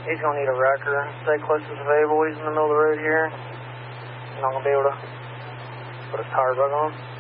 He's going to need a wrecker. Stay closest available. He's in the middle of the road here. Not going to be able to put his tire back on.